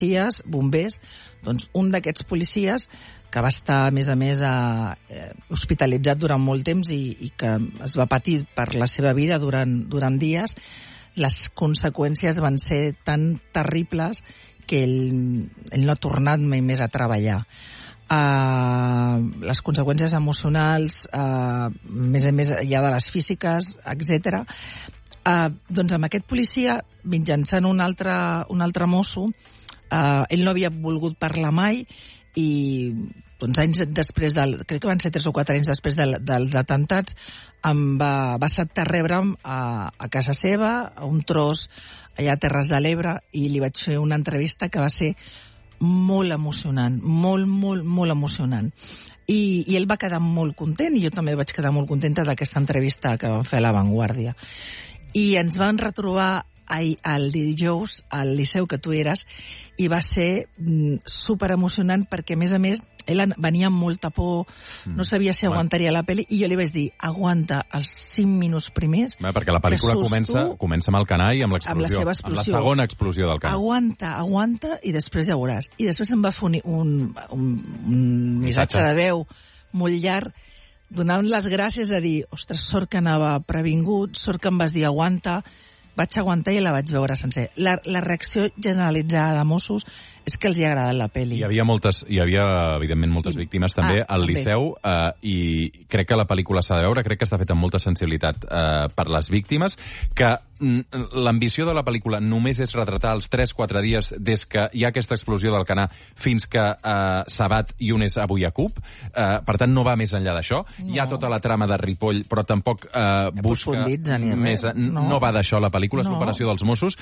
policies, bombers, doncs un d'aquests policies que va estar, a més, hospitalitzat durant molt temps i que es va patir per la seva vida durant dies, les conseqüències van ser tan terribles que ell no ha tornat mai més a treballar. Les conseqüències emocionals, a més, ja de les físiques, etc. Doncs amb aquest policia, mitjançant un altre mosso, ell no havia volgut parlar mai i doncs anys després, crec que van ser 3 o 4 anys després dels atemptats, em va acceptar rebre'm a casa seva, a un tros allà a Terres de l'Ebre, i li vaig fer una entrevista que va ser molt emocionant, molt emocionant. I ell va quedar molt content, i jo també vaig quedar molt contenta d'aquesta entrevista que vam fer a La Vanguardia. I ens van retrobar el dijous al Liceu, que tu eres, i va ser super emocionant perquè, a més, ell venia amb molta por, no sabia si aguantaria la pel·li, i jo li vaig dir, aguanta els 5 minuts primers. Perquè la pel·lícula comença amb el canall, amb l'explosió, amb la seva explosió, amb la segona explosió del canall. Aguanta, i després ja veuràs. I després em va fer un missatge de veu molt llarg, donant les gràcies, a dir, ostres, sort que anava previngut, sort que em vas dir aguanta. Vaig aguantar i la vaig veure sencer. La reacció generalitzada de Mossos és que els hi ha agradat la pel·li. Hi havia evidentment, moltes víctimes també al Liceu, i crec que la pel·lícula s'ha de veure, crec que està feta amb molta sensibilitat per les víctimes, que l'ambició de la pel·lícula només és retratar els 3-4 dies des que hi ha aquesta explosió del Canà fins que Sabat i Younes avui a CUP. Per tant, no va més enllà d'això. No. Hi ha tota la trama de Ripoll, però tampoc busca més. No va d'això la pel·lícula, és l'operació dels Mossos,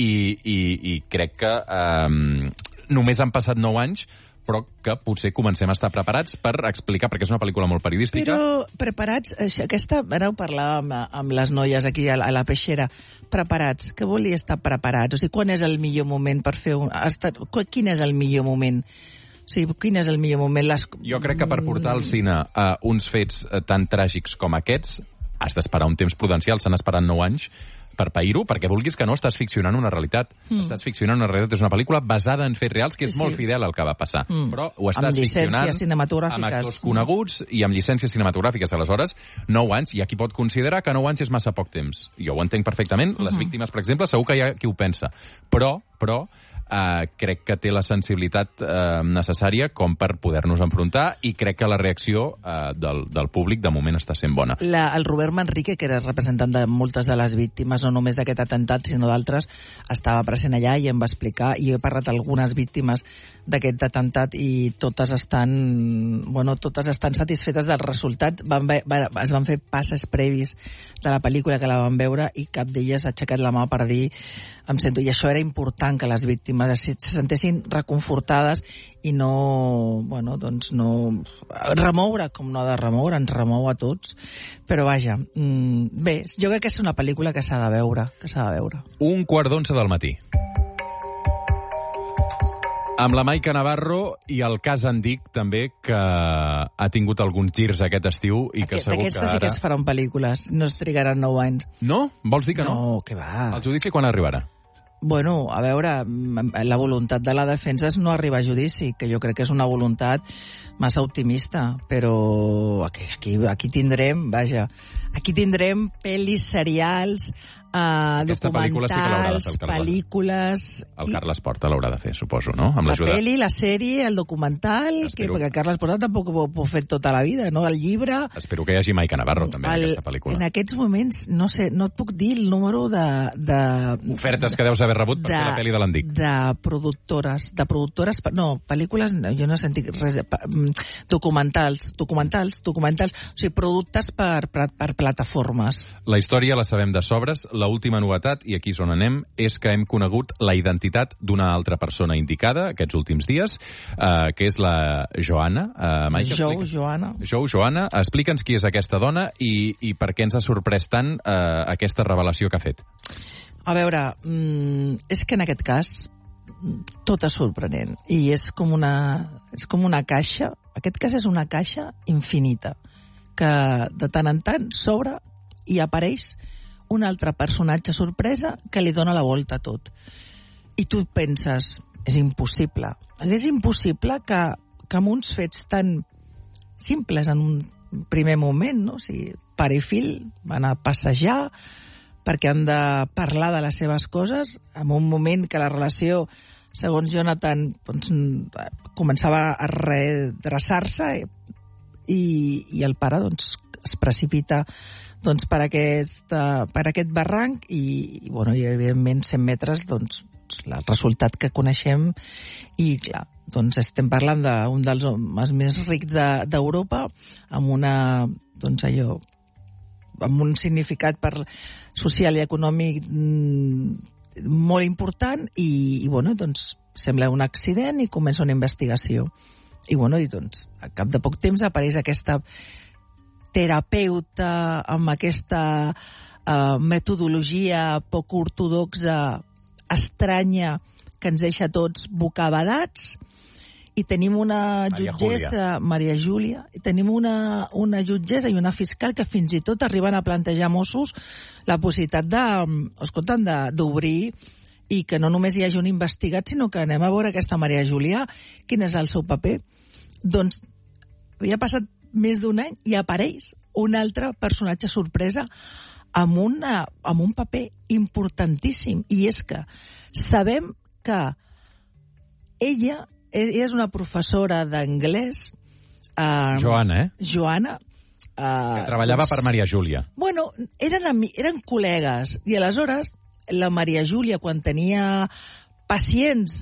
i crec que només han passat 9 anys, però que potser comencem a estar preparats per explicar, perquè és una pel·lícula molt periodística. Però preparats, ara ho parlàvem amb les noies aquí a la Peixera, preparats, què vol dir estar preparats? O sigui, quan és el millor moment per fer quin és el millor moment? O sigui, quin és el millor moment? Jo crec que per portar al cine uns fets tan tràgics com aquests, has d'esperar un temps prudencial, s'han esperat 9 anys, per pair-ho, perquè vulguis que no, estàs ficcionant una realitat. Estàs ficcionant una realitat. És una pel·lícula basada en fets reals, que és molt fidel al que va passar. Però ho estàs ficcionant amb actors coneguts i amb llicències cinematogràfiques. Aleshores, 9 anys, hi ha qui pot considerar que 9 anys és massa poc temps. Jo ho entenc perfectament. Les víctimes, per exemple, segur que hi ha qui ho pensa. Però crec que té la sensibilitat necessària com per poder-nos enfrontar, i crec que la reacció del públic de moment està sent bona. El Robert Manrique, que era representant de moltes de les víctimes, no només d'aquest atemptat, sinó d'altres, estava present allà i em va explicar, i jo he parlat amb algunes víctimes d'aquest atemptat i totes estan satisfetes del resultat. Es van fer passes previs de la pel·lícula que la van veure i cap d'elles ha aixecat la mà per dir em sento, i això era important, que les víctimes se sentessin reconfortades i no remoure, com no ha de remoure, ens remou a tots, però vaja, bé, jo crec que és una pel·lícula que s'ha de veure, 11:15 del matí. Amb la Maica Navarro i el cas Andic, també, que ha tingut alguns girs aquest estiu i que segur que ara... Aquestes sí que es faran pel·lícules, no es trigaran 9 anys. No? Vols dir que no? No, que va. El judici quan arribarà? Bueno, a veure, la voluntat de la defensa és no arribar a judici, que jo crec que és una voluntat massa optimista, però aquí tindrem, pel·lis, serials, documentals, pel·lícules... El Carles Porta l'haurà de fer, suposo, no? Amb l'ajuda... La pel·li, la sèrie, el documental, perquè el Carles Porta tampoc ho ha fet tota la vida, no? El llibre... Espero que hi hagi Maica Navarro, també, en aquesta pel·lícula. En aquests moments, no sé, no et puc dir el número de... Ofertes que deus haver rebut per fer la pel·li de l'Andic. De productores, no, pel·lícules, jo no he sentit res, documentals, o sigui, productes per plataformes. La història la sabem de sobres. L'última novetat, i aquí és on anem, és que hem conegut la identitat d'una altra persona indicada aquests últims dies, que és la Joana. Joana, explica'ns qui és aquesta dona i per què ens ha sorprès tant aquesta revelació que ha fet. A veure, és que en aquest cas tot és sorprenent i és com una caixa. Aquest cas és una caixa infinita que de tant en tant s'obre i apareix un altre personatge sorpresa que li dona la volta a tot. I tu penses, És impossible. És impossible que amb uns fets tan simples en un primer moment, no? O sigui, pare i fill van a passejar perquè han de parlar de les seves coses en un moment que la relació, segons Jonathan, doncs, començava a redreçar-se i el pare doncs, es precipita doncs, per aquest barranc i evidentment 100 metres doncs, el resultat que coneixem i clar, doncs estem parlant d'un dels homes més rics d'Europa amb amb un significat social i econòmic molt important i doncs sembla un accident i comença una investigació. I doncs a cap de poc temps apareix aquesta terapeuta amb aquesta metodologia poc ortodoxa, estranya, que ens deixa tots bocabadats, i tenim una jutgessa, Maria Júlia, i tenim una jutgessa i una fiscal que fins i tot arriben a plantejar Mossos la possibilitat d'obrir i que no només hi hagi un investigat, sinó que anem a veure aquesta Maria Júlia, quin és el seu paper. Doncs havia passat més d'un any i apareix un altre personatge sorpresa amb un paper importantíssim, i és que sabem que ella és una professora d'anglès, Joana, Joana, que treballava per Maria Júlia. Bueno, eren col·legues, i aleshores la Maria Júlia, quan tenia pacients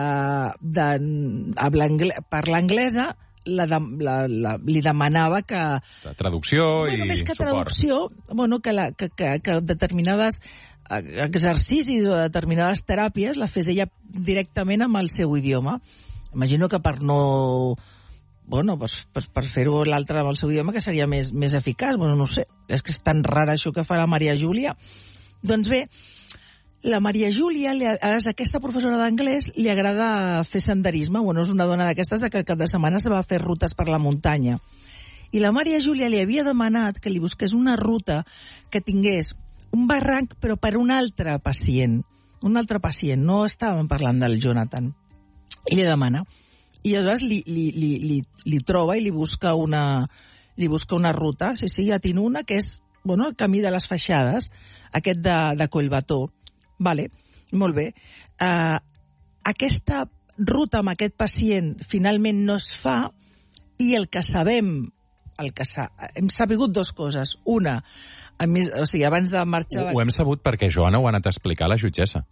per l'anglesa, li demanava que... La traducció i més que suport. Traducció, que determinades exercicis o determinades teràpies la fes ella directament amb el seu idioma. Imagino que per no... per fer-ho l'altre amb el seu idioma, que seria més eficaç. No ho sé, és que és tan rara això que fa la Maria Júlia. Doncs bé, la Maria Júlia, aquesta professora d'anglès, li agrada fer senderisme. És una dona d'aquestes que cap de setmana se va fer rutes per la muntanya. I la Maria Júlia li havia demanat que li busqués una ruta que tingués un barranc, però per un altre pacient. Un altre pacient, no estàvem parlant del Jonathan. I li demana. I aleshores li troba i li busca una ruta. Sí, ja tinc una, que és el camí de les Feixades, aquest de Collbató. Vale, molt bé. Aquesta ruta amb aquest pacient finalment no es fa, i el que sabem, hem sabut dues coses. Una, abans de marxar... Ho hem sabut perquè Joana ho ha anat a explicar a la jutgessa.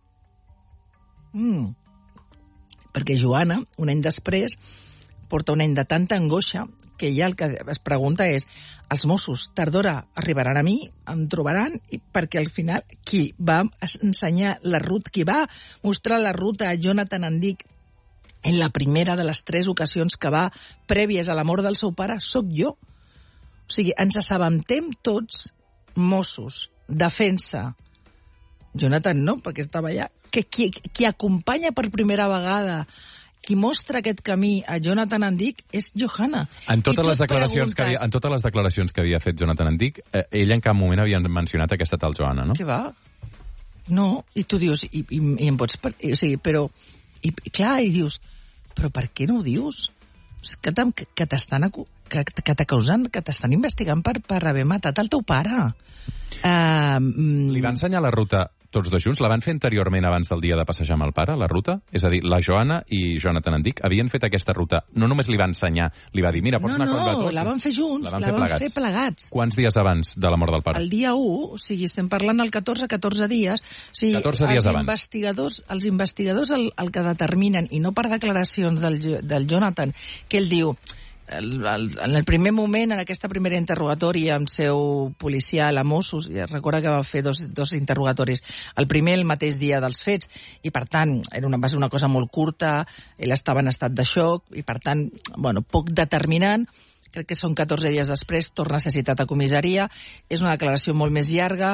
Perquè Joana, un any després, porta un any de tanta angoixa que ella el que es pregunta és: els Mossos tard o d'hora arribaran a mi, em trobaran, perquè al final qui va ensenyar la ruta, qui va mostrar la ruta a Jonathan Andic en la primera de les 3 ocasions que va prèvies a la mort del seu pare, sóc jo. O sigui, ens assabentem tots, Mossos, defensa, Jonathan no, perquè estava allà, que qui acompanya per primera vegada, qui mostra aquest camí a Jonathan Andic és Johanna. En totes les declaracions que havia fet Jonathan Andic, ell en cap moment havia mencionat aquesta tal Johanna, no? Què va? No, i tu dius, i em pots... O sigui, però... I clar, i dius, però per què no ho dius? Que t'estan acusant, que t'estan investigant per haver matat el teu pare. Li va ensenyar la ruta tots dos junts? La van fer anteriorment abans del dia de passejar amb el pare, la ruta? És a dir, la Joana i Jonathan Andic havien fet aquesta ruta. No només li va ensenyar, li va dir, mira, pots anar a Collbató. No, la van fer junts, la van fer plegats. Quants dies abans de la mort del pare? El dia 1, o sigui, estem parlant del 14 dies. O sigui, 14 dies abans. Els investigadors el que determinen, i no per declaracions del Jonathan, que ell diu... En el primer moment, en aquesta primera interrogatori amb seu policial a Mossos, i recorda que va fer dos interrogatoris, el primer el mateix dia dels fets, i per tant va ser una cosa molt curta, ell estava en estat de xoc, i per tant, poc determinant. Crec que són 14 dies després, torna a ser citat a comissaria, és una declaració molt més llarga,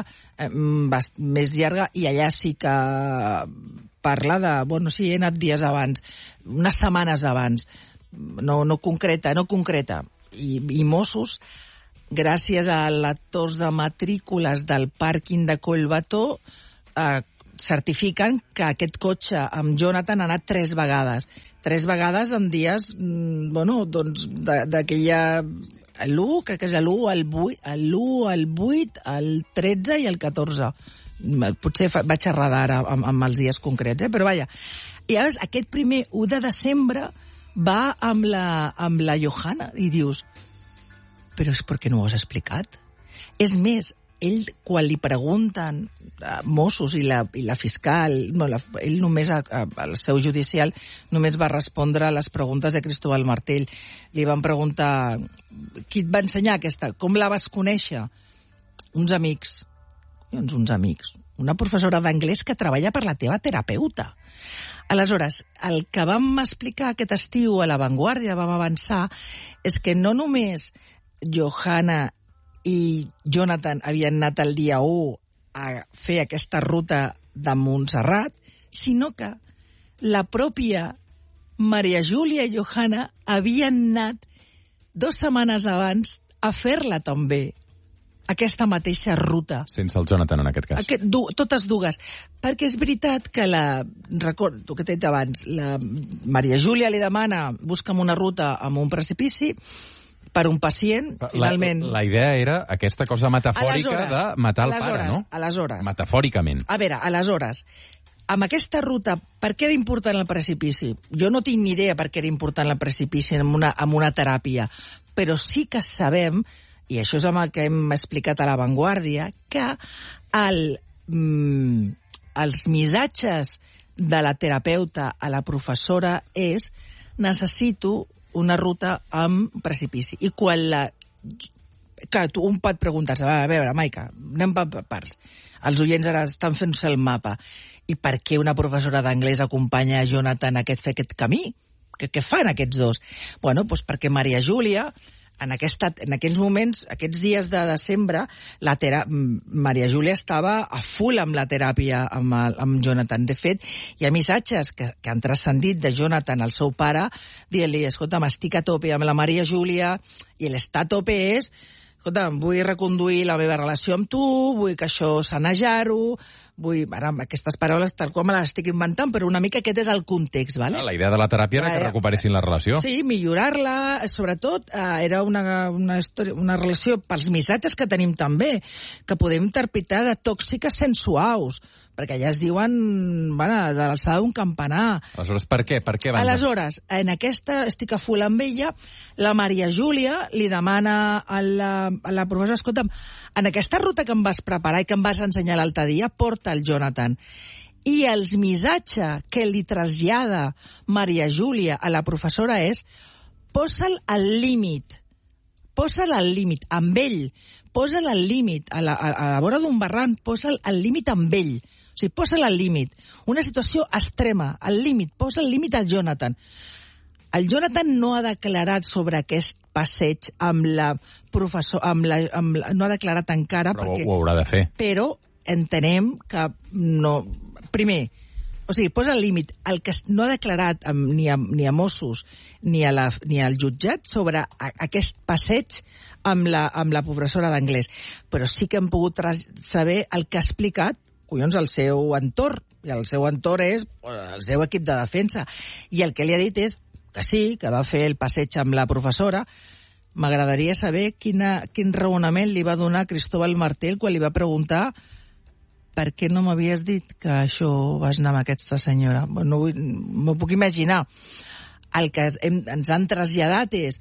i allà sí que parla de, sí, he anat dies abans, unes setmanes abans, no concreta. I Mossos, gràcies a lectors de matrícules del pàrquing de Collbató, certifiquen que aquest cotxe amb Jonathan ha anat 3 vegades. 3 vegades en dies, doncs, d'aquella... L'1, crec que és l'1, el 8, el 13 i el 14. Potser vaig errar ara amb els dies concrets, però vaja. I llavors, aquest primer 1 de desembre va amb la Johanna i dius, però és perquè no ho has explicat? És més, ell, quan li pregunten Mossos i la fiscal, ell només, al seu judicial, només va respondre a les preguntes de Cristóbal Martell. Li van preguntar, qui et va ensenyar aquesta? Com la vas conèixer? Uns amics. Uns amics. Una professora d'anglès que treballa per la teva terapeuta. Aleshores, el que vam explicar aquest estiu a La Vanguardia, vam avançar, és que no només Johanna i Jonathan havien anat el dia 1 a fer aquesta ruta de Montserrat, sinó que la pròpia Maria Júlia i Johanna havien anat 2 setmanes abans a fer-la també, aquesta mateixa ruta. Sense el Jonathan, en aquest cas. Totes dues. Perquè és veritat que recordo que t'he dit abans, la Maria Júlia li demana, busca'm una ruta amb un precipici, per un pacient, finalment... La idea era aquesta cosa metafòrica de matar el pare, no? Aleshores. Metafòricament. A veure, aleshores, amb aquesta ruta, per què era important el precipici? Jo no tinc ni idea per què era important el precipici en una teràpia, però sí que sabem, i això és amb el que hem explicat a La Vanguardia, que els missatges de la terapeuta a la professora és necessito una ruta amb precipici. I quan clar, un pot preguntar-se, a veure, Maica, anem per parts. Els oients ara estan fent-se el mapa. I per què una professora d'anglès acompanya a Jonathan a fer aquest camí? Què fan aquests dos? Bueno, doncs perquè Maria Júlia, en aquells moments, aquests dies de desembre, Maria Júlia estava a full amb la teràpia amb Jonathan. De fet, hi ha missatges que han transcendit de Jonathan al seu pare, dient-li, escolta, estic a tope amb la Maria Júlia, i l'estar a tope és, escolta, vull reconduir la meva relació amb tu, vull que això sanejar-ho, ara amb aquestes paraules tal com me les estic inventant, però una mica aquest és el context, ¿vale? La idea de la teràpia era que recuperessin la relació. Sí, millorar-la, sobretot era una relació pels missatges que tenim també, que podem interpretar de tòxiques sensuals, perquè allà es diuen de l'alçada d'un campanar. Aleshores, per què? Per què van? Aleshores, en aquesta, estic a full amb ella, la Maria Júlia li demana a la professora, escolta'm, en aquesta ruta que em vas preparar i que em vas ensenyar l'altre dia, porta el Jonathan. I els missatges que li trasllada Maria Júlia a la professora és posa'l al límit. Posa'l al límit amb ell. Posa'l al límit. A la vora d'un barranc, posa'l al límit amb ell. O sigui, posa'l al límit. Una situació extrema, al límit. Posa el límit al Jonathan. El Jonathan no ha declarat sobre aquest passeig amb la professora, no ha declarat encara. Però ho haurà de fer. Però entenem que no... Primer, o sigui, posa el límit. El que no ha declarat ni a Mossos ni al jutjat sobre aquest passeig amb la professora d'anglès. Però sí que hem pogut saber el que ha explicat el seu entorn, i el seu entorn és el seu equip de defensa. I el que li ha dit és que sí, que va fer el passeig amb la professora. M'agradaria saber quin raonament li va donar Cristóbal Martell quan li va preguntar per què no m'havies dit que això vas anar amb aquesta senyora. No m'ho puc imaginar. El que ens han traslladat és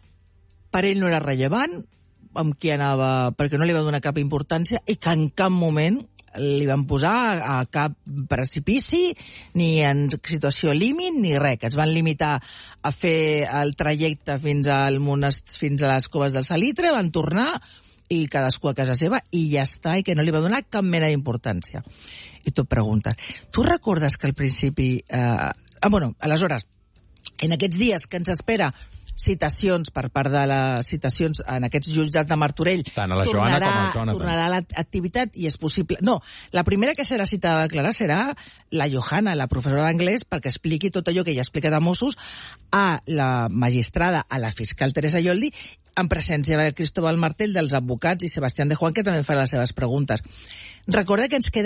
per ell no era rellevant, amb qui anava, perquè no li va donar cap importància, i que en cap moment li van posar a cap precipici, ni en situació límit, ni res, que es van limitar a fer el trajecte fins a les coves del Salitre, van tornar, i cadascú a casa seva, i ja està, i que no li va donar cap mena d'importància. I tu et preguntes, tu recordes que al principi... aleshores, en aquests dies que ens espera citacions per part de les citacions en aquests jutjats de Martorell, tant a la Johanna com al Jonathan. Tornarà a l'activitat i és possible... No, la primera que serà citada a declarar serà la Johanna, la professora d'anglès, perquè expliqui tot allò que ja ha explicat a Mossos a la magistrada, a la fiscal Teresa Ioldi, en presència de Cristóbal Martell, dels advocats, i Sebastián de Juan, que també farà les seves preguntes. Recorda que ens queden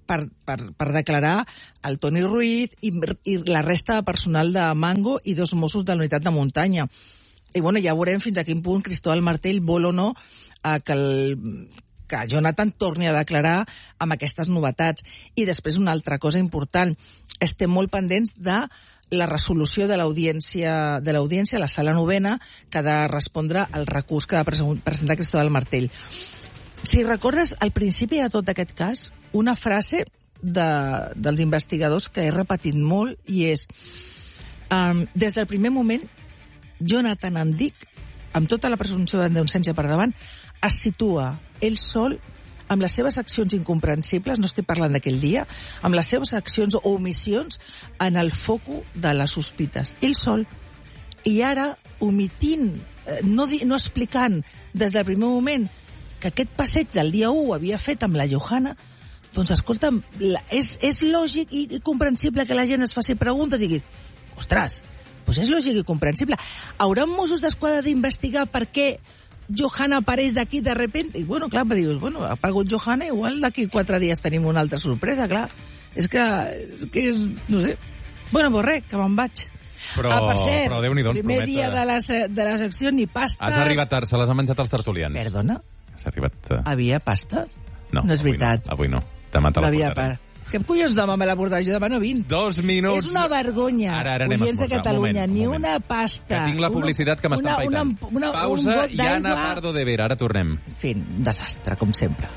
per declarar el Toni Ruiz i la resta de personal de Mango i 2 Mossos de la unitat de muntanya. I ja veurem fins a quin punt Cristóbal Martell vol o no que Jonathan torni a declarar amb aquestes novetats. I després una altra cosa important, estem molt pendents de la resolució de l'audiència, la sala novena, que ha de respondre al recurs que ha de presentar Cristóbal Martell. Si recordes, al principi de tot aquest cas, una frase dels investigadors que he repetit molt i és des del primer moment Jonathan Andic, amb tota la presumpció d'innocència per davant, es situa ell sol amb les seves accions incomprensibles, no estic parlant d'aquell dia, amb les seves accions o omissions en el foco de les sospites. Ell sol. I ara, omitint, no explicant des del primer moment que aquest passeig del dia 1 ho havia fet amb la Johanna, doncs, escolta'm, és lògic i comprensible que la gent es faci preguntes i digui, ostres, doncs és lògic i comprensible. Hauran Mossos d'Esquadra d'investigar per què Johanna apareix d'aquí de repente? I, clar, dius, ha aparegut Johanna, igual d'aquí 4 dies tenim una altra sorpresa, clar. És que és, no sé. Pues res, que me'n vaig. Però Déu-n'hi-do, primer dia de la secció, ni pastes. Has arribat tard, se les han menjat els tertulians. Perdona? Has arribat... Havia pastes? No, és veritat. Avui no. Demà te la portaré. Què collons demà me la portaré? Jo demà no vinc. 2 minuts. És una vergonya. Ara anem a esmorzar. De Catalunya, ni una pasta. Que tinc la publicitat que m'estan paitant. Pausa i Ana Pardo de Vera. Ara tornem. En fi, un desastre, com sempre.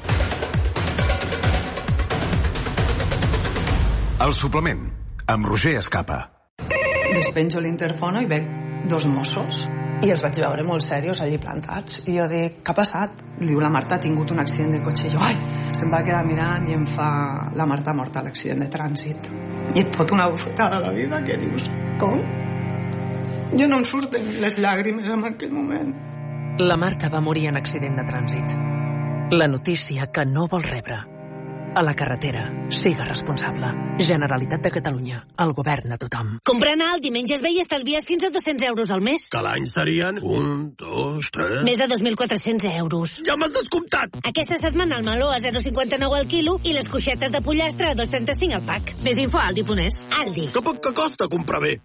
El suplement, amb Roger Escapa. Despenjo l'interfono i veig 2 Mossos i els vaig veure molt serios allí plantats. I jo dic, què ha passat? Diu, la Marta ha tingut un accident de cotxe. I jo, se'm va quedar mirant i em fa, la Marta ha mort a l'accident de trànsit. I et fot una bufetada a la vida que dius, com? Jo no em surten les llàgrimes en aquell moment. La Marta va morir en accident de trànsit. La notícia que no vol rebre. A la carretera, siga responsable. Generalitat de Catalunya, el govern de tothom. Comprant alt, dimenges ve i estalvies fins a 200 euros al mes. Que l'any serien 1, 2, 3... Més de 2.400 euros. Ja m'has descomptat! Aquesta setmana el meló a 0,59 al quilo i les coixetes de pollastre a 2,35 al pack. Més info a Aldi.es. Aldi. Que poc que costa comprar bé.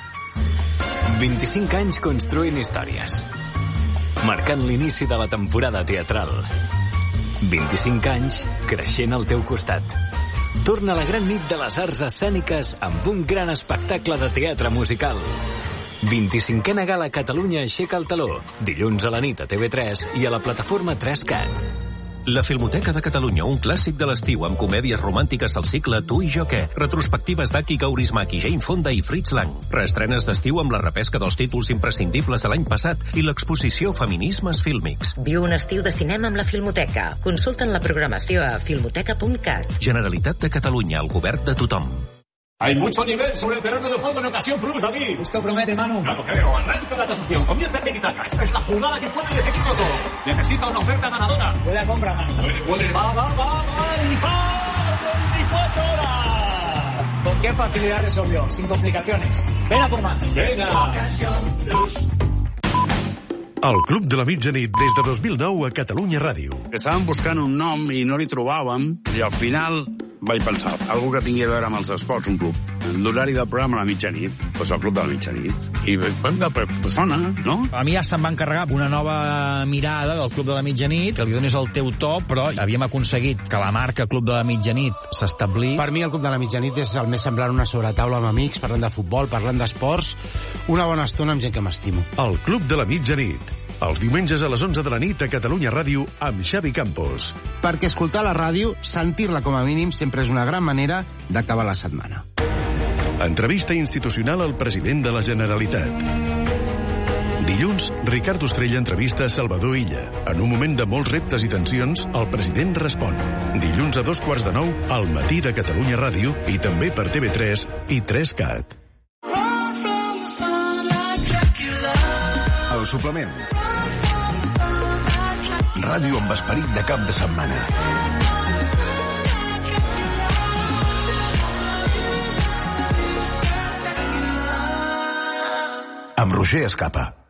25 anys construint històries. Marcant l'inici de la temporada teatral. 25 anys creixent al teu costat. Torna a la gran nit de les arts escèniques amb un gran espectacle de teatre musical. 25a Gala Catalunya aixeca el taló. Dilluns a la nit a TV3 i a la plataforma 3CAT. La Filmoteca de Catalunya, un clàssic de l'estiu amb comèdies romàntiques al cicle Tu i jo què, retrospectives d'Aki Kaurismäki, Jane Fonda i Fritz Lang, reestrenes d'estiu amb la repesca dels títols imprescindibles de l'any passat i l'exposició Feminismes Fílmics. Viu un estiu de cinema amb la Filmoteca. Consulta'n la programació a filmoteca.cat. Generalitat de Catalunya, el govern de tothom. Hay mucho nivel sobre el terreno de juego en Ocasión Plus, David. Esto promete, Manu. Claro, creo. Arranca la tasación. Conviértete en Itaca. Esta es la jugada que puede decidirlo todo. Necesita una oferta ganadora. Huele a compra, Manu. Va. ¿Con qué facilidad resolvió? Sin complicaciones. Ven a por más. Venga. Ocasión Plus. El Club de la Mitjanit des de 2009 a Catalunya Ràdio. Estàvem buscant un nom i no li trobàvem i al final vaig pensar, algú que tingui a veure amb els esports, un club. L'horari del programa a la mitjanit, doncs el Club de la Mitjanit. I sona, no? A mi ja se'm va encarregar una nova mirada del Club de la Mitjanit, que li donis el teu to, però havíem aconseguit que la marca Club de la Mitjanit s'establís. Per mi el Club de la Mitjanit és el més semblant a una sobretaula amb amics, parlant de futbol, parlant d'esports, una bona estona amb gent que m'estimo. El Club de la Mitjanit. Els diumenges a les 11 de la nit a Catalunya Ràdio amb Xavi Campos. Perquè escoltar la ràdio, sentir-la com a mínim, sempre és una gran manera d'acabar la setmana. Entrevista institucional al president de la Generalitat. Dilluns, Ricard Ostrell entrevista a Salvador Illa. En un moment de molts reptes i tensions, el president respon. Dilluns a 8:45, al matí de Catalunya Ràdio i també per TV3 i 3CAT. El suplement. Ràdio amb esperit de cap de setmana. Amb Roger Escapa.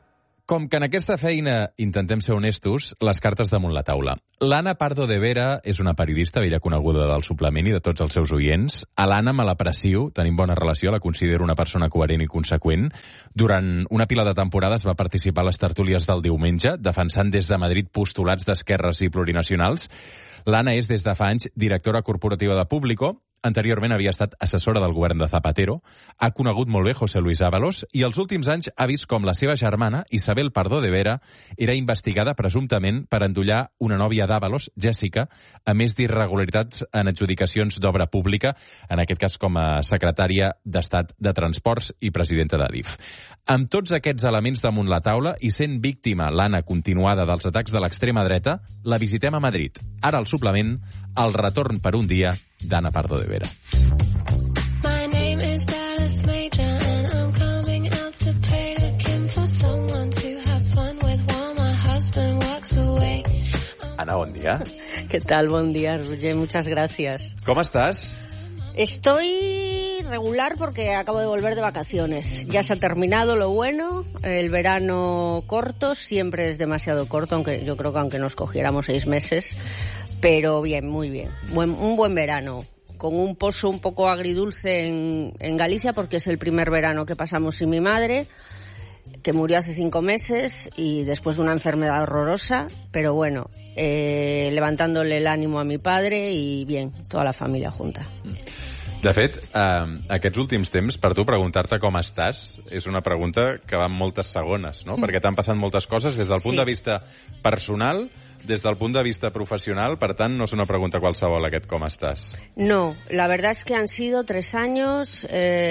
Com que en aquesta feina intentem ser honestos, les cartes damunt la taula. L'Anna Pardo de Vera és una periodista vella coneguda del suplement i de tots els seus oients. A l'Anna me l'aprecio, tenim bona relació, la considero una persona coherent i conseqüent. Durant una pila de temporades va participar a les tertúlies del diumenge, defensant des de Madrid postulats d'esquerres i plurinacionals. L'Anna és, des de fa anys, directora corporativa de Público. Anteriorment havia estat assessora del govern de Zapatero, ha conegut molt bé José Luis Ábalos i els últims anys ha vist com la seva germana, Isabel Pardo de Vera, era investigada presumptament per endollar una nòvia d'Ábalos, Jessica, a més d'irregularitats en adjudicacions d'obra pública, en aquest cas com a secretària d'Estat de Transports i presidenta d'Adif. Amb tots aquests elements damunt la taula i sent víctima l'Anna continuada dels atacs de l'extrema dreta, la visitem a Madrid. Ara al suplement, el retorn per un dia d'Anna Pardo de Vera. My name is Dallas Major and I'm coming out to pay the Kim for someone to have fun with while my husband walks away. Ana, bon dia. ¿Qué tal? Buen día, Roger. Muchas gracias. ¿Cómo estás? Estoy regular porque acabo de volver de vacaciones. Ya se ha terminado lo bueno. El verano corto siempre es demasiado corto, aunque yo creo que aunque nos cogiéramos 6 meses. Pero bien, muy bien. Un buen verano, con un pozo un poco agridulce en Galicia, porque es el primer verano que pasamos sin mi madre, que murió hace 5 meses y después de una enfermedad horrorosa, pero bueno, levantándole el ánimo a mi padre y bien, toda la familia junta. De fet, aquests últims temps, per tu preguntar-te com estàs, és una pregunta que va en moltes segones, no? Perquè t'han passat moltes coses des del punt de vista personal, des del punt de vista profesional, per tant, no és una pregunta qualsevol aquest com estàs. No, la verdad es que han sido 3 años,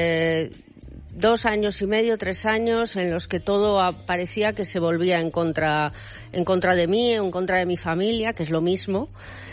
2 años y medio, 3 años, en los que todo parecía que se volvía en contra de mí, en contra de mi familia, que es lo mismo.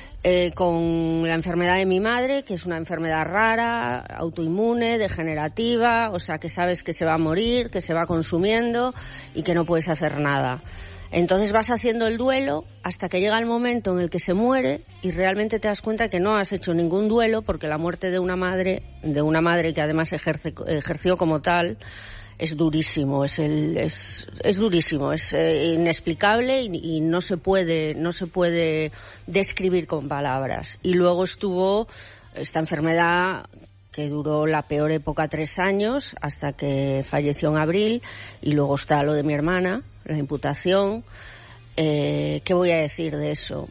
Con la enfermedad de mi madre, que es una enfermedad rara, autoinmune, degenerativa, o sea, que sabes que se va a morir, que se va consumiendo y que no puedes hacer nada. Entonces vas haciendo el duelo hasta que llega el momento en el que se muere y realmente te das cuenta que no has hecho ningún duelo, porque la muerte de una madre que además ejerció como tal, es durísimo, es durísimo, es inexplicable y no se puede describir con palabras. Y luego estuvo esta enfermedad que duró la peor época 3 años, hasta que falleció en abril, y luego está lo de mi hermana, la imputación. ¿Qué voy a decir de eso?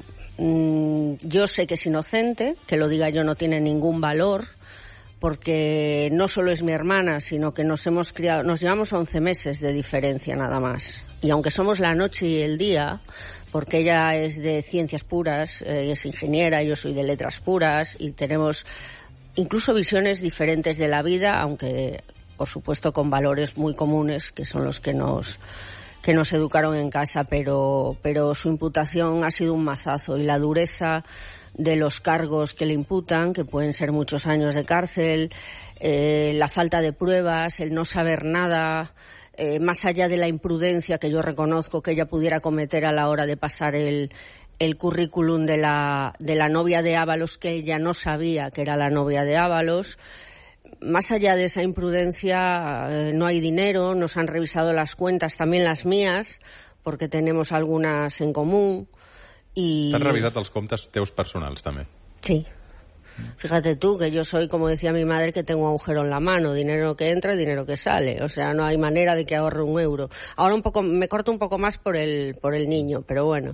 Yo sé que es inocente, que lo diga yo no tiene ningún valor, porque no solo es mi hermana, sino que nos llevamos 11 meses de diferencia nada más. Y aunque somos la noche y el día, porque ella es de ciencias puras, es ingeniera, yo soy de letras puras, y tenemos incluso visiones diferentes de la vida, aunque por supuesto con valores muy comunes, que son los que nos educaron en casa, pero su imputación ha sido un mazazo, y la dureza de los cargos que le imputan, que pueden ser muchos años de cárcel, la falta de pruebas, el no saber nada, más allá de la imprudencia que yo reconozco que ella pudiera cometer a la hora de pasar el currículum de la novia de Ábalos, que ella no sabía que era la novia de Ábalos. Más allá de esa imprudencia, no hay dinero, nos han revisado las cuentas, también las mías, porque tenemos algunas en común. T'han revisat els comptes teus personals, també? Sí. Fíjate tú que yo soy, como decía mi madre, que tengo agujero en la mano, dinero que entra y dinero que sale. O sea, no hay manera de que ahorre un euro. Ahora me corto un poco más por el niño, pero bueno.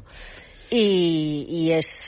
Y es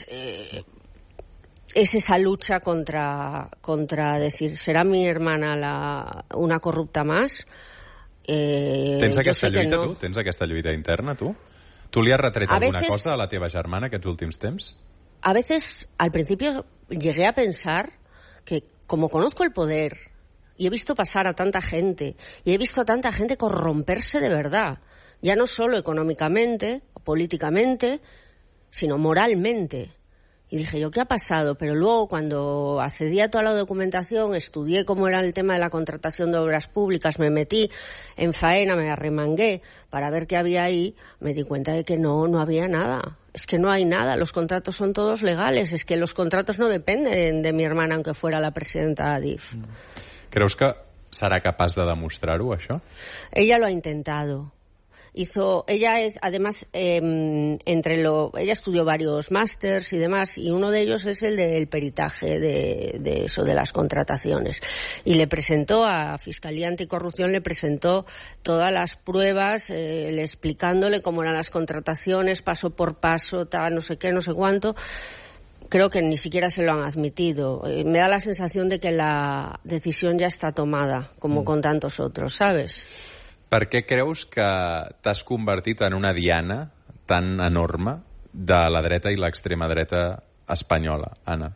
esa lucha contra decir, ¿será mi hermana una corrupta más? Tens aquesta lluita, no. Tu? Tens aquesta lluita interna, tu? Tu li has retret alguna cosa a la teva germana aquests últims temps? A veces, al principio, llegué a pensar que, como conozco el poder, y he visto pasar a tanta gente, y he visto a tanta gente corromperse de verdad, ya no solo económicamente o políticamente, sino moralmente. Y dije yo, ¿qué ha pasado? Pero luego, cuando accedí a toda la documentación, estudié cómo era el tema de la contratación de obras públicas, me metí en faena, me arremangué para ver qué había ahí, me di cuenta de que no había nada. Es que no hay nada, los contratos son todos legales, es que los contratos no dependen de mi hermana, aunque fuera la presidenta Adif. Creus que serà capaç de demostrar-ho, això? Ella lo ha intentado. Ella es, además, ella estudió varios másters y demás, y uno de ellos es el del peritaje de eso, de las contrataciones. Y le presentó a Fiscalía Anticorrupción, le presentó todas las pruebas, explicándole cómo eran las contrataciones, paso por paso, tal, no sé qué, no sé cuánto. Creo que ni siquiera se lo han admitido. Me da la sensación de que la decisión ya está tomada, como con tantos otros, ¿sabes? Per què creus que t'has convertit en una diana tan enorme de la dreta y la extrema dreta española, Ana?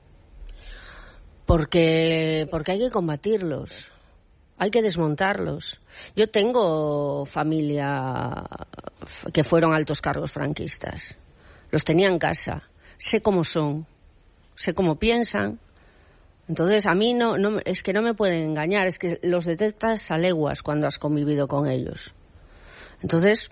Porque hay que combatirlos, hay que desmontarlos. Yo tengo familia que fueron altos cargos franquistas, los tenía en casa, sé cómo son, sé cómo piensan. Entonces, a mí es que no me pueden engañar, es que los detectas a leguas cuando has convivido con ellos. Entonces,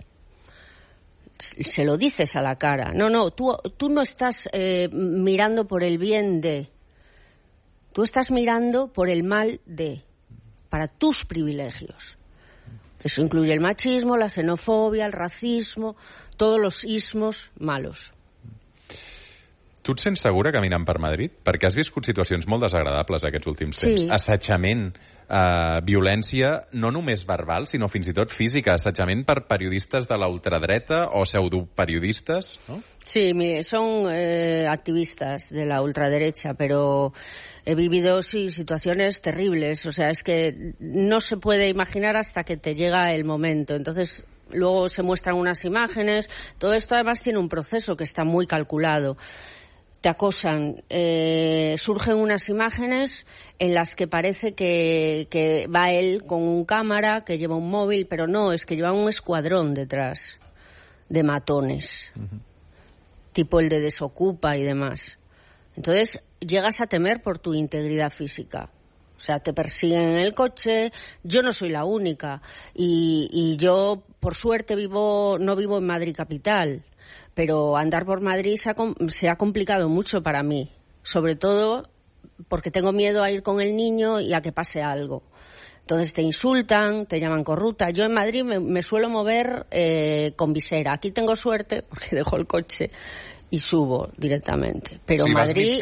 se lo dices a la cara. No, tú no estás mirando por el bien de... Tú estás mirando por el mal de... para tus privilegios. Eso incluye el machismo, la xenofobia, el racismo, todos los ismos malos. Tu et sents segura caminant per Madrid? Perquè has viscut situacions molt desagradables aquests últims temps. Sí. Assetjament, violència, no només verbal, sinó fins i tot física. Assetjament per periodistes de la ultradreta o pseudoperiodistes, ¿no? Sí, son activistas de la ultraderecha, pero he vivido situaciones terribles. O sea, es que no se puede imaginar hasta que te llega el momento. Entonces, luego se muestran unas imágenes. Todo esto además tiene un proceso que está muy calculado. Te acosan, surgen unas imágenes en las que parece que va él con un cámara, que lleva un móvil, pero no, es que lleva un escuadrón detrás de matones, tipo el de Desocupa y demás. Entonces llegas a temer por tu integridad física. O sea, te persiguen en el coche. Yo no soy la única y yo, por suerte, no vivo en Madrid capital. Pero andar por Madrid se ha complicado mucho para mí, sobre todo porque tengo miedo a ir con el niño y a que pase algo. Entonces te insultan, te llaman corrupta. Yo en Madrid me suelo mover con visera. Aquí tengo suerte porque dejo el coche y subo directamente. Pero Madrid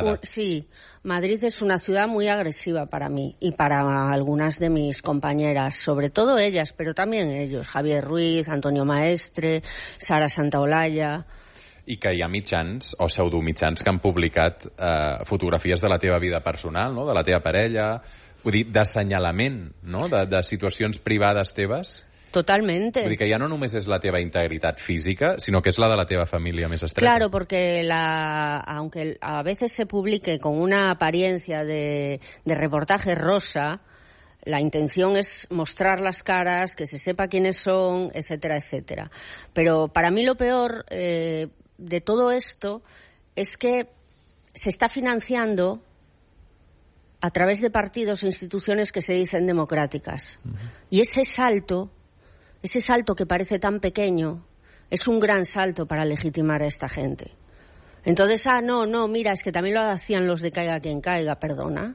Madrid es una ciudad muy agresiva para mí y para algunas de mis compañeras, sobre todo ellas, pero también ellos, Javier Ruiz, Antonio Maestre, Sara Santaolalla. I que hi ha mitjans o pseudomitjans que han publicat fotografies de la teva vida personal, no? De la teva parella, vull dir, d'assenyalament, no? De situacions privades teves. Totalmente. Vull dir que ja no només és la teva integritat física, sinó que és la de la teva família més estreta. Claro, porque aunque a veces se publique con una apariencia de reportaje rosa, la intención es mostrar las caras, que se sepa quiénes son, etcétera, etcétera. Pero para mí lo peor de todo esto es que se está financiando a través de partidos e instituciones que se dicen democráticas. Y ese salto que parece tan pequeño, es un gran salto para legitimar a esta gente. Entonces, no, mira, es que también lo hacían los de Caiga Quien Caiga, perdona.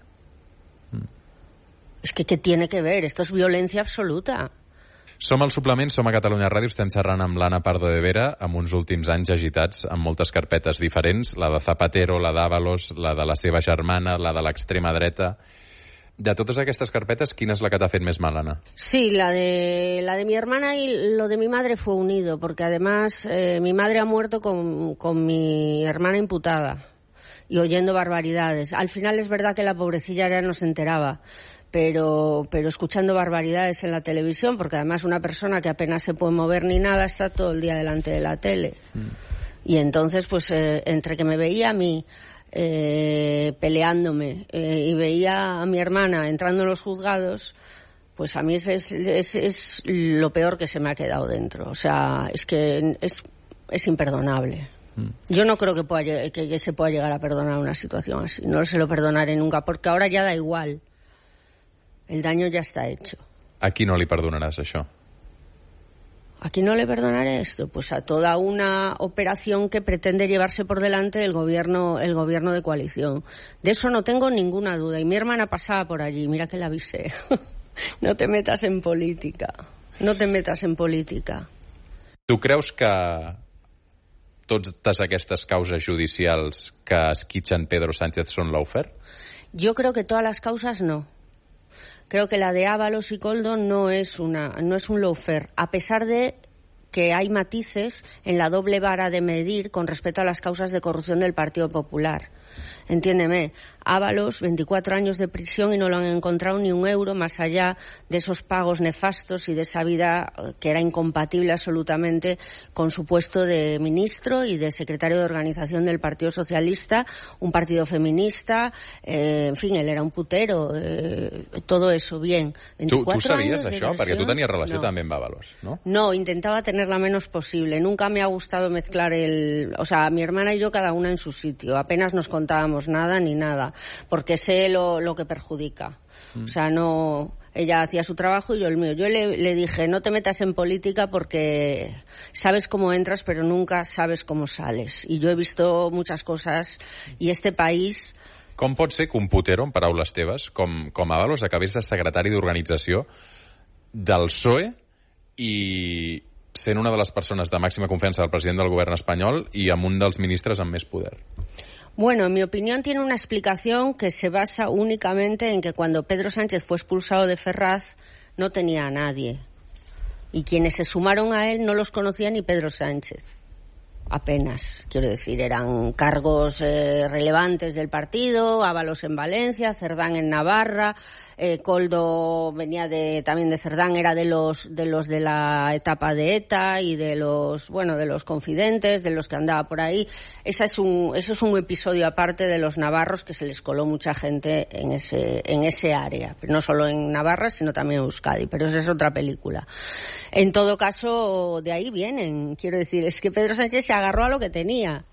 És que què tiene que ver? Esto es violencia absoluta. Som al Suplement, som a Catalunya Ràdio, estem xerrant amb l'Anna Pardo de Vera, amb uns últims anys agitats amb moltes carpetes diferents, la de Zapatero, la d'Ábalos, la de la seva germana, la de l'extrema dreta. De totes aquestes carpetes, quina és la que t'ha fet més mal, Ana? Sí, la de mi hermana y lo de mi madre fue unido, porque además mi madre ha muerto con mi hermana imputada y oyendo barbaridades. Al final es verdad que la pobrecilla ya no se enteraba, pero escuchando barbaridades en la televisión, porque además una persona que apenas se puede mover ni nada está todo el día delante de la tele. Y entonces, pues, entre que me veía a mí peleándome y veía a mi hermana entrando en los juzgados, pues a mí es lo peor que se me ha quedado dentro. O sea, es que es imperdonable. Yo no creo que se pueda llegar a perdonar una situación así. No se lo perdonaré nunca, porque ahora ya da igual. El daño ya está hecho. A qui no li perdonaràs això? ¿A quién no le perdonaré esto? Pues a toda una operación que pretende llevarse por delante el gobierno de coalición. De eso no tengo ninguna duda. Y mi hermana pasaba por allí, mira que la avisé. No te metas en política. No te metas en política. Tu creus que totes aquestes causes judicials que esquitxen Pedro Sánchez són lawfare? Yo creo que todas las causas no. Creo que la de Ábalos y Koldo no es un lawfare, a pesar de que hay matices en la doble vara de medir con respecto a las causas de corrupción del Partido Popular. Entiéndeme, Ábalos, 24 años de prisión y no lo han encontrado ni un euro más allá de esos pagos nefastos y de esa vida que era incompatible absolutamente con su puesto de ministro y de secretario de organización del Partido Socialista, un partido feminista, en fin, él era un putero, todo eso, bien. Tu sabies això? Perquè tu tenies relació també amb Ábalos, ¿no? No, intentaba tener la menos posible. Nunca me ha gustado mezclar o sea, mi hermana y yo cada una en su sitio. Apenas nos contábamos nada ni nada, porque sé lo que perjudica. O sea, no... Ella hacía su trabajo y yo el mío. Yo le dije, no te metas en política porque sabes cómo entras, pero nunca sabes cómo sales. Y yo he visto muchas cosas y este país... Com pot ser que un putero, en paraules teves, com Ábalos, acabés de secretari d'organització del PSOE i sent una de les persones de màxima confiança del president del govern espanyol i amb un dels ministres amb més poder? Bueno, en mi opinión tiene una explicación que se basa únicamente en que cuando Pedro Sánchez fue expulsado de Ferraz no tenía a nadie. Y quienes se sumaron a él no los conocía ni Pedro Sánchez. Apenas, quiero decir, eran cargos relevantes del partido, Ábalos en Valencia, Cerdán en Navarra, Koldo venía también de Cerdán, era de los de la etapa de ETA y de los confidentes, de los que andaba por ahí. Eso es un episodio aparte de los navarros, que se les coló mucha gente en ese área, pero no solo en Navarra, sino también en Euskadi, pero esa es otra película. En todo caso, de ahí vienen, quiero decir, es que Pedro Sánchez se agarró a lo que tenía.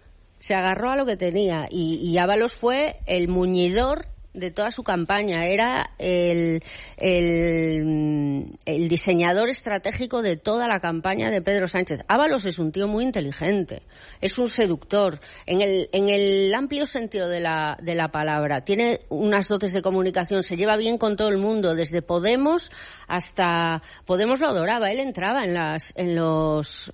Y Ábalos fue el muñidor de toda su campaña, era el diseñador estratégico de toda la campaña de Pedro Sánchez. Ábalos es un tío muy inteligente, es un seductor, en el amplio sentido de la palabra, tiene unas dotes de comunicación, se lleva bien con todo el mundo, desde Podemos hasta... Podemos lo adoraba, él entraba en los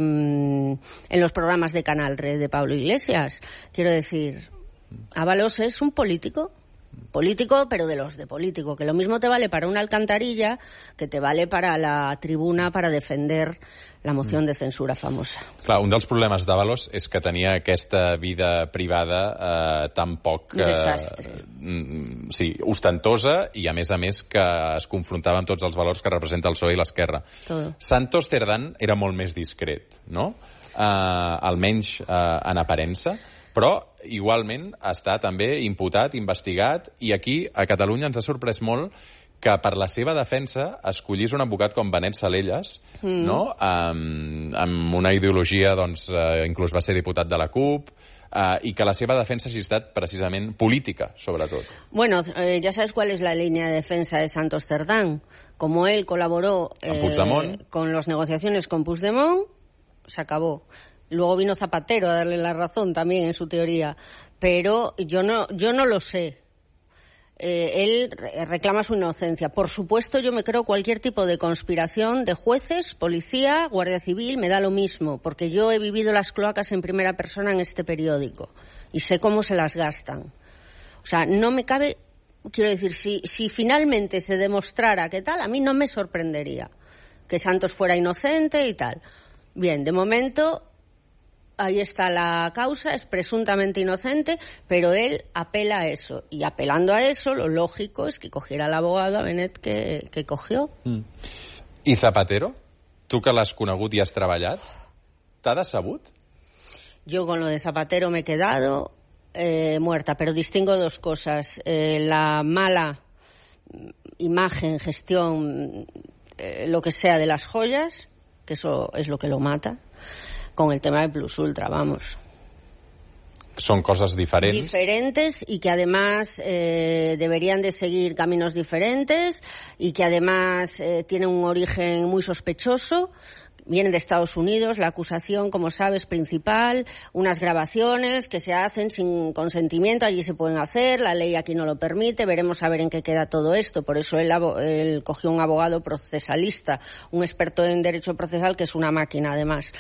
programas de Canal Red de Pablo Iglesias. Quiero decir, Ábalos es un político, pero de los de político, que lo mismo te vale para una alcantarilla que te vale para la tribuna para defender la moción de censura famosa. Clar, un dels problemes d'Ábalos és que tenia aquesta vida privada tan poc... Desastre. Sí, ostentosa i, a més, que es confrontava amb tots els valors que representa el PSOE i l'esquerra. Todo. Santos Cerdán era molt més discret, no? Almenys en aparença. Però, igualment, està també imputat, investigat, i aquí, a Catalunya, ens ha sorprès molt que per la seva defensa escollís un advocat com Benet Salellas, no? Amb una ideologia, doncs, inclús va ser diputat de la CUP, y que la seva defensa hagi estat precisament política, sobretot. Bueno, ya sabes cuál es la línea de defensa de Santos Cerdán. Como él colaboró con las negociaciones con Puigdemont, se acabó. Luego vino Zapatero a darle la razón también en su teoría, pero yo no lo sé. Él reclama su inocencia. Por supuesto, yo me creo cualquier tipo de conspiración de jueces, policía, Guardia Civil, me da lo mismo, porque yo he vivido las cloacas en primera persona en este periódico y sé cómo se las gastan. O sea, no me cabe, quiero decir, si finalmente se demostrara que tal, a mí no me sorprendería que Santos fuera inocente y tal. Bien, de momento... Ahí está la causa, es presuntamente inocente, pero él apela a eso. Y apelando a eso, lo lógico es que cogiera al abogado a Benet que cogió. I Zapatero? Tu que l'has conegut i has treballat, t'ha decebut? Yo con lo de Zapatero me he quedado muerta, pero distingo dos cosas. La mala imagen, gestión, lo que sea de las joyas, que eso es lo que lo mata, con el tema de Plus Ultra, vamos. Son cosas diferentes. Diferentes y que además deberían de seguir caminos diferentes y que además tienen un origen muy sospechoso. Viene de Estados Unidos, la acusación, como sabes, principal, unas grabaciones que se hacen sin consentimiento, allí se pueden hacer, la ley aquí no lo permite, veremos a ver en qué queda todo esto. Por eso él cogió un abogado procesalista, un experto en derecho procesal, que es una máquina además.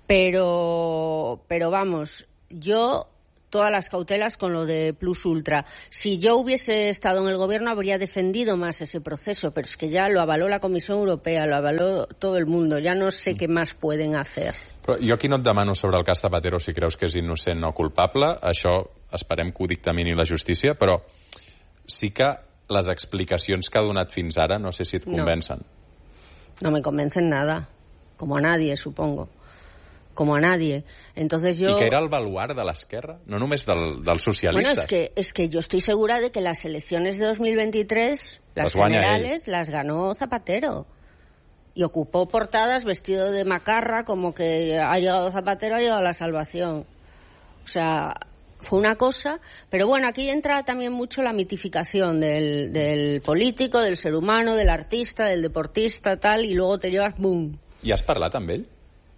Pero vamos, yo todas las cautelas con lo de Plus Ultra. Si yo hubiese estado en el gobierno habría defendido más ese proceso, pero es que ya lo avaló la Comissió Europea, lo avaló todo el mundo, ya no sé què més pueden hacer. Però jo aquí no et demano sobre el cas Zapatero si creus que és innocent o culpable, això esperem que ho dictamini la justícia, però sí que les explicacions que ha donat fins ara no sé si et convencen. No me convencen nada, como a nadie, supongo. Como a nadie. Entonces yo... I que era el baluart de l'esquerra, no només dels socialistes. Bueno, es que yo estoy segura de que las elecciones de 2023, las generales, las ganó Zapatero. Y ocupó portadas vestido de macarra, como que ha llegado Zapatero, ha llegado la salvación. O sea, fue una cosa... Pero bueno, aquí entra también mucho la mitificación del político, del ser humano, del artista, del deportista, tal, y luego te llevas ¡boom! I has parlat amb ell?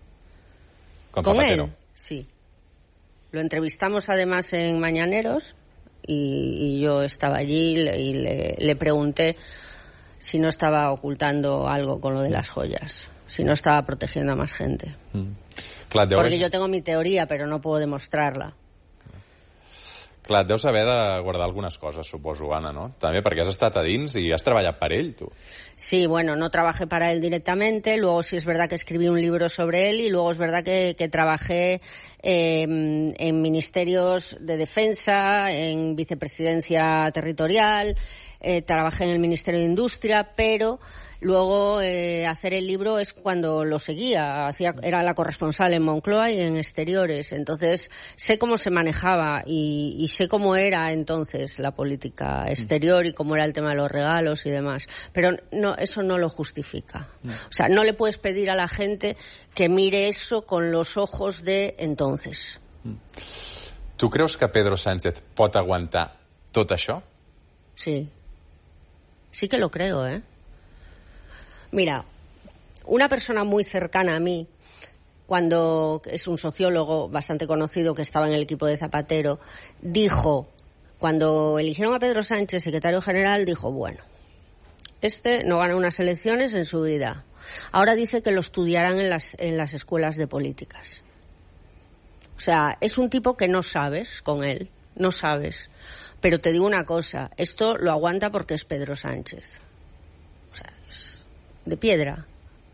¿Con él? Sí. Lo entrevistamos además en Mañaneros y yo estaba allí y le pregunté si no estaba ocultando algo con lo de las joyas, si no estaba protegiendo a más gente. Clar, porque yo tengo mi teoría, pero no puedo demostrarla. Clar, deus haver de guardar algunes coses, suposo, Anna, no? També perquè has estat a dins i has treballat per ell, tu. Sí, bueno, no trabajé para él directamente, luego sí es verdad que escribí un libro sobre él y luego es verdad que trabajé en ministerios de defensa, en vicepresidencia territorial, trabajé en el Ministerio de Industria, pero luego hacer el libro es cuando lo seguía, era la corresponsal en Moncloa y en Exteriores, entonces sé cómo se manejaba y sé cómo era entonces la política exterior y cómo era el tema de los regalos y demás, pero no, eso no lo justifica. O sea, no le puedes pedir a la gente que mire eso con los ojos de entonces. Tu creus que Pedro Sánchez pot aguantar tot això? Sí. Sí que lo creo, ¿eh? Mira, una persona muy cercana a mí, cuando es un sociólogo bastante conocido que estaba en el equipo de Zapatero, dijo, cuando eligieron a Pedro Sánchez secretario general, dijo, bueno, este no gana unas elecciones en su vida. Ahora dice que lo estudiarán en las escuelas de políticas. O sea, es un tipo que no sabes con él, no sabes. Pero te digo una cosa, esto lo aguanta porque es Pedro Sánchez. O sea, es de piedra.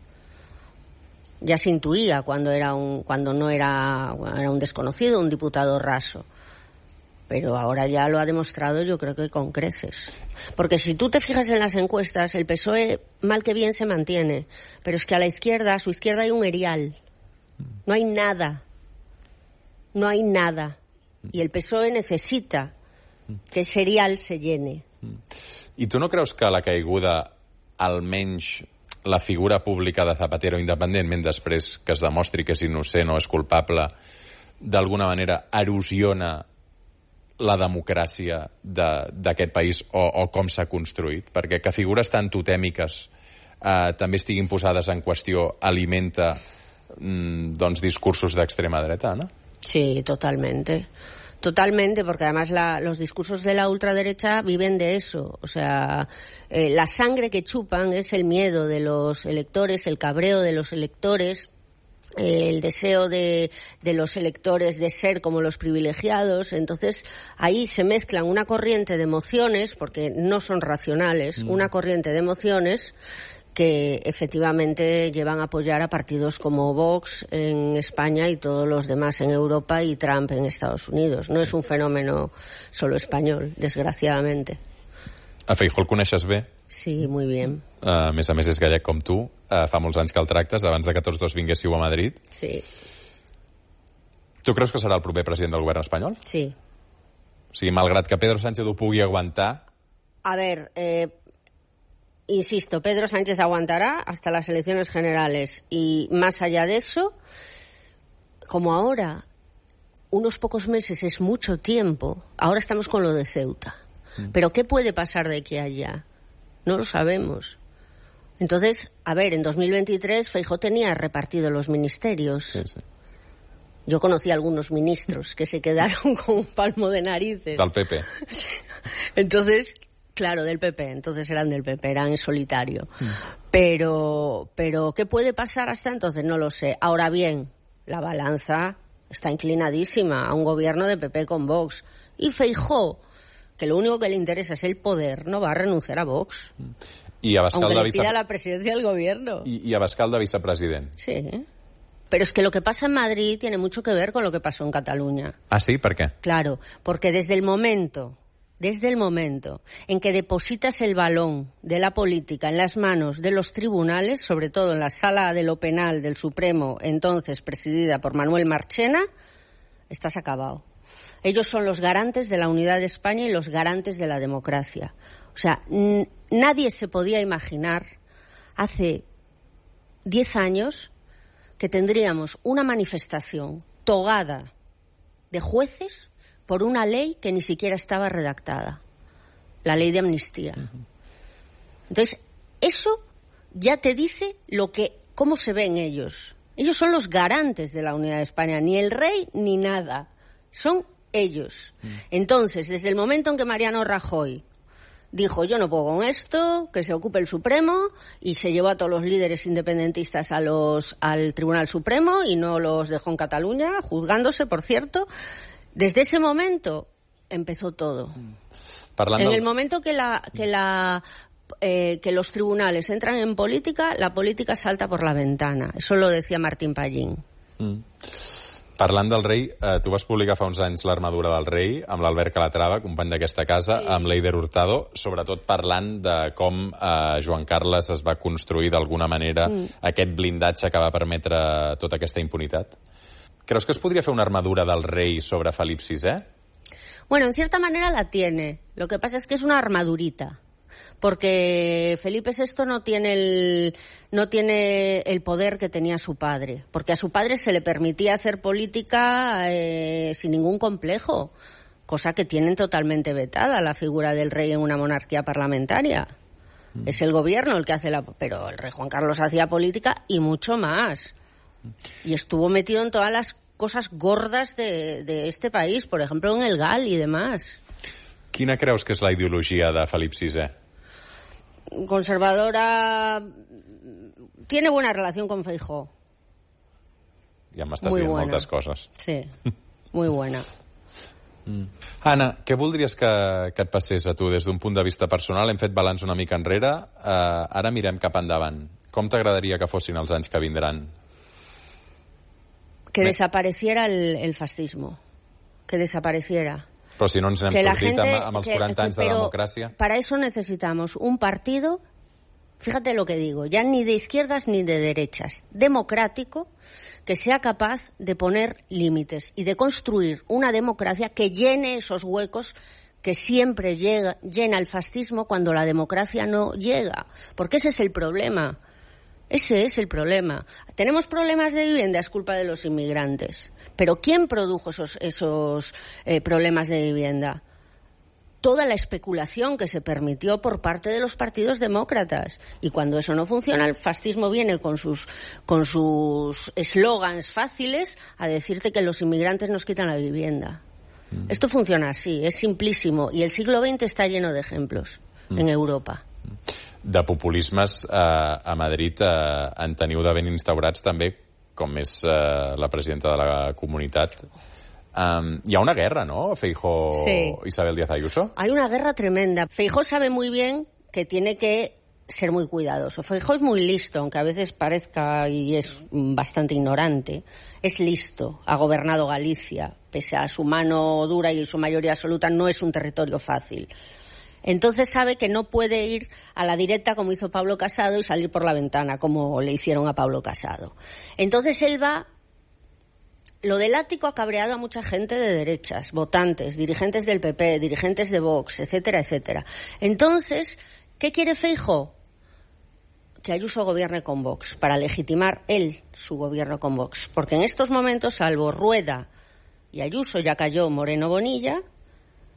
Ya se intuía cuando no era un desconocido, un diputado raso. Pero ahora ya lo ha demostrado, yo creo que con creces. Porque si tú te fijas en las encuestas, el PSOE mal que bien se mantiene. Pero es que a su izquierda hay un erial. No hay nada. No hay nada. Y el PSOE necesita que ese erial se llene. I tu no creus que la caiguda, almenys la figura pública de Zapatero, independentment després que es demostri que és innocent o és culpable, d'alguna manera erosiona la democràcia d'aquest país o com s'ha construït? Perquè que figures tan totèmiques també estiguin posades en qüestió alimenta discursos d'extrema dreta, no? Sí, totalmente. Totalmente, porque además los discursos de la ultraderecha viven de eso. O sea, la sangre que chupan es el miedo de los electores, el cabreo de los electores, el deseo de los electores de ser como los privilegiados. Entonces, ahí se mezclan una corriente de emociones, porque no son racionales, una corriente de emociones que efectivamente llevan a apoyar a partidos como Vox en España y todos los demás en Europa y Trump en Estados Unidos. No es un fenómeno solo español, desgraciadamente. A Feijóo el coneixes bé? Sí, muy bien. A més és gallec com tu. Fa molts anys que el tractes, abans de que tots dos vinguéssiu a Madrid. Sí. Tu creus que serà el proper president del govern espanyol? Sí. O sigui, malgrat que Pedro Sánchez ho pugui aguantar... A ver, insisto, Pedro Sánchez aguantará hasta las elecciones generales y más allá de eso, como ahora unos pocos meses es mucho tiempo, ahora estamos con lo de Ceuta. Pero ¿qué puede pasar de aquí a allá? No lo sabemos. Entonces, a ver, en 2023 Feijóo tenía repartido los ministerios. Sí, sí. Yo conocí a algunos ministros que se quedaron con un palmo de narices. Del PP. Entonces, claro, del PP. Entonces eran del PP, eran en solitario. Pero, ¿qué puede pasar hasta entonces? No lo sé. Ahora bien, la balanza está inclinadísima a un gobierno de PP con Vox. Y Feijóo, que lo único que le interesa es el poder, no va a renunciar a Vox. I Abascal aunque de le pida la presidencia del gobierno. I Abascal de vicepresident. Sí. Pero es que lo que pasa en Madrid tiene mucho que ver con lo que pasó en Cataluña. Ah, sí? Per què? Claro, porque desde el momento en que depositas el balón de la política en las manos de los tribunales, sobre todo en la Sala de lo Penal del Supremo, entonces presidida por Manuel Marchena, estás acabado. Ellos son los garantes de la unidad de España y los garantes de la democracia. O sea, nadie se podía imaginar hace 10 años que tendríamos una manifestación togada de jueces por una ley que ni siquiera estaba redactada, la ley de amnistía. Entonces, eso ya te dice cómo se ven ellos. Ellos son los garantes de la unidad de España, ni el rey ni nada, son ellos. Entonces, desde el momento en que Mariano Rajoy dijo, yo no puedo con esto, que se ocupe el Supremo, y se llevó a todos los líderes independentistas al Tribunal Supremo y no los dejó en Cataluña, juzgándose, por cierto. Desde ese momento empezó todo. En el momento que los tribunales entran en política, la política salta por la ventana. Eso lo decía Martín Pallín. Parlant del rei, tu vas publicar fa uns anys l'Armadura del rei, amb l'Albert Calatrava, company d'aquesta casa, amb l'Eider Hurtado, sobretot parlant de com Joan Carles es va construir d'alguna manera aquest blindatge que va permetre tota aquesta impunitat. Creus que es podria fer una armadura del rei sobre Felip VI? Bueno, en cierta manera la tiene. Lo que pasa es que es una armadurita. Porque Felipe VI no tiene el poder que tenía su padre, porque a su padre se le permitía hacer política sin ningún complejo, cosa que tienen totalmente vetada la figura del rey en una monarquía parlamentaria. Es el gobierno el que hace pero el rey Juan Carlos hacía política y mucho más, y estuvo metido en todas las cosas gordas de este país, por ejemplo en el GAL y demás. Quina creus que és la ideologia de Felip VI? Conservadora, tiene buena relación con Feijóo. Ja m'estàs dient moltes coses. Sí, muy buena. Anna, què voldries que et passés a tu des d'un punt de vista personal? Hem fet balanç una mica enrere, ara mirem cap endavant. Com t'agradaria que fossin els anys que vindran? Que desapareciera el fascismo. Que desapareciera. Però si no ens n'hem sortit amb els 40 anys de democràcia. Para eso necesitamos un partido, fíjate lo que digo, ya ni de izquierdas ni de derechas, democrático, que sea capaz de poner límites y de construir una democracia que llene esos huecos que siempre llena el fascismo cuando la democracia no llega. Porque ese es el problema. Ese es el problema. Tenemos problemas de vivienda, es culpa de los inmigrantes. Pero ¿quién produjo esos problemas de vivienda? Toda la especulación que se permitió por parte de los partidos demócratas. Y cuando eso no funciona, el fascismo viene con sus eslogans fáciles a decirte que los inmigrantes nos quitan la vivienda. Esto funciona así, es simplísimo. Y el siglo XX está lleno de ejemplos en Europa. De populismes a Madrid en teniu de ben instaurats també, com és la presidenta de la comunitat. Hi ha una guerra, ¿no? Feijóo, sí. Isabel Díaz Ayuso. Hay una guerra tremenda. Feijóo sabe muy bien que tiene que ser muy cuidadoso. Feijóo es muy listo, aunque a veces parezca y es bastante ignorante. Es listo, ha gobernado Galicia, pese a su mano dura y su mayoría absoluta, no es un territorio fácil. Entonces sabe que no puede ir a la directa como hizo Pablo Casado y salir por la ventana como le hicieron a Pablo Casado. Entonces él va... Lo del ático ha cabreado a mucha gente de derechas, votantes, dirigentes del PP, dirigentes de Vox, etcétera, etcétera. Entonces, ¿qué quiere Feijóo? Que Ayuso gobierne con Vox, para legitimar él su gobierno con Vox. Porque en estos momentos, salvo Rueda y Ayuso, ya cayó Moreno Bonilla,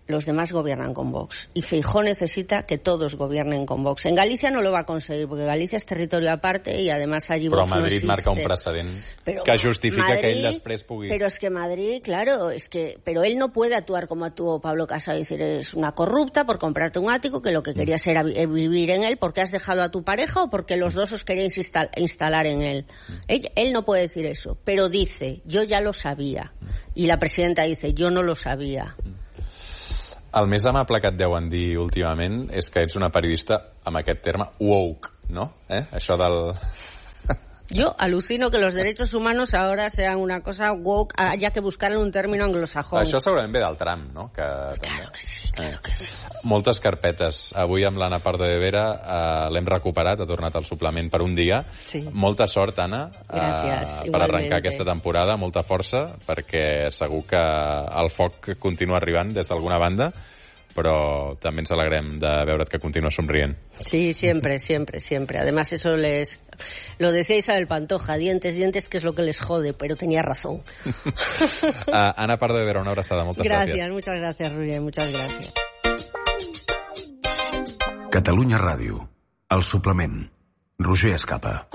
los demás gobiernan con Vox. Y Feijóo necesita que todos gobiernen con Vox. En Galicia no lo va a conseguir, porque Galicia es territorio aparte y además allí Vox no existe. Però Madrid marca un precedent que justifica que ell després pugui... Pero es que Madrid, claro, pero él no puede actuar como actuó Pablo Casado y decir, eres una corrupta por comprarte un ático, que lo que querías era vivir en él porque has dejado a tu pareja o porque los dos os queréis instalar en él. Él no puede decir eso, pero dice, yo ya lo sabía. Y la presidenta dice, yo no lo sabía. El més amable que et deuen dir últimament és que ets una periodista amb aquest terme woke, no? Això del... Yo alucino que los derechos humanos ahora sean una cosa woke, haya que buscar un término anglosajón. Això segurament ve del Trump, no? Claro que sí. Moltes carpetes. Avui amb l'Anna Pardo de Vera l'hem recuperat, ha tornat al suplement per un dia. Sí. Molta sort, Anna, per arrencar aquesta temporada. Molta força, perquè segur que el foc continua arribant des d'alguna banda, però també ens alegrem de veure't que continua somrient. Sí, siempre. Además, eso lo decía Isabel Pantoja, dientes, que es lo que les jode, pero tenía razón. Ana Pardo de Vera, una abraçada, moltes gràcies. Muchas gracias, Roger, muchas gracias. Catalunya Ràdio, el suplement. Roger Escapa.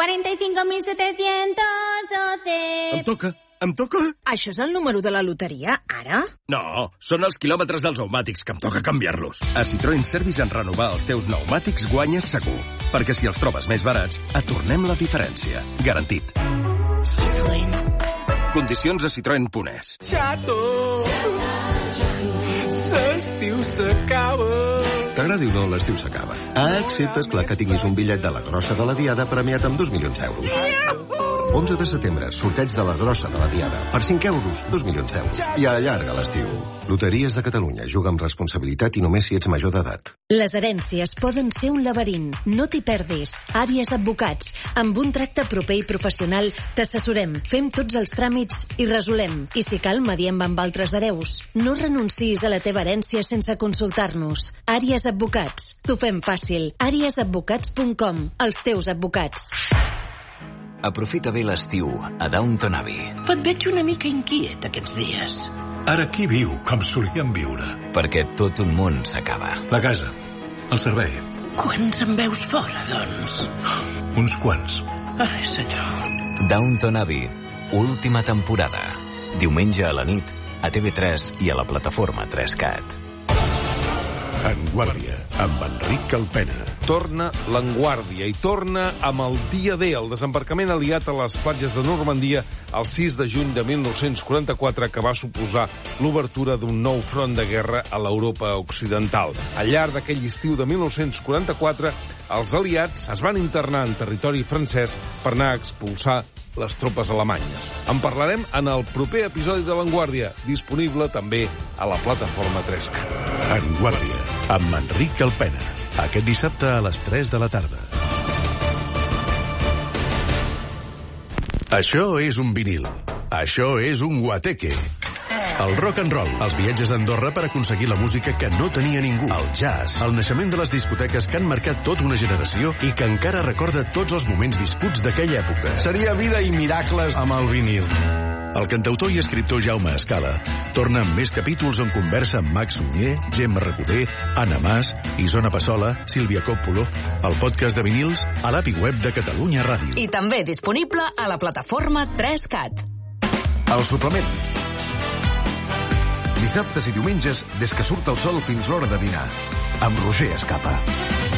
45.712. Em toca? Això és el número de la loteria, ara? No, són els quilòmetres dels pneumàtics, que em toca canviar-los. A Citroën Service, en renovar els teus pneumàtics guanyes segur. Perquè si els trobes més barats, et tornem la diferència. Garantit. Citroën. Condicions a citroen.es. Xato! L'estiu s'acaba. T'agradi o no, l'estiu s'acaba. Excepte, esclar, que tinguis un bitllet de la grossa de la Diada premiat amb 2 milions d'euros. 11 de setembre, sorteig de la grossa de la Diada. Per 5 euros, 2 milions d'euros. I allarga l'estiu. Loteries de Catalunya. Juga amb responsabilitat i només si ets major d'edat. Les herències poden ser un laberint. No t'hi perdis. Àries Advocats. Amb un tracte proper i professional t'assessorem, fem tots els tràmits i resolem. I si cal, mediem amb altres hereus. No renunciïs a la teva herència sense consultar-nos. Àries Advocats. T'ho fem fàcil. AriesAdvocats.com. Els teus advocats. Aprofita bé l'estiu a Downton Abbey. Et veig una mica inquiet aquests dies. Ara qui viu com solíem viure? Perquè tot un món s'acaba. La casa, el servei. Quants en veus fora, doncs? Uns quants. Ai, senyor. Downton Abbey, última temporada. Diumenge a la nit, a TV3 i a la plataforma 3Cat. En Guàrdia, amb Enric Calpena. Torna l'Enguàrdia i torna amb el dia D, el desembarcament aliat a les platges de Normandia el 6 de juny de 1944, que va suposar l'obertura d'un nou front de guerra a l'Europa occidental. Al llarg d'aquell estiu de 1944, els aliats es van internar en territori francès per anar a expulsar les tropes alemanyes. En parlarem en el proper episodi de l'Enguàrdia, disponible també a la plataforma 3Cat. En Guàrdia, amb Enric Calpena. Aquest dissabte a les 3 de la tarda. Això és un vinil. Això és un guateque. El rock and roll, els viatges a Andorra per aconseguir la música que no tenia ningú. El jazz, el naixement de les discoteques que han marcat tota una generació i que encara recorda tots els moments viscuts d'aquella època. Seria vida i miracles amb el vinil. El cantautor i escriptor Jaume Escala torna amb més capítols on conversa amb Max Sunyer, Gemma Recoder, Anna Mas, Isona Passola, Sílvia Coppola, el podcast de vinils a l'API web de Catalunya Ràdio. I també disponible a la plataforma 3Cat. El suplement. Dissabtes i diumenges, des que surt el sol fins l'hora de dinar. Amb Roger Escapa.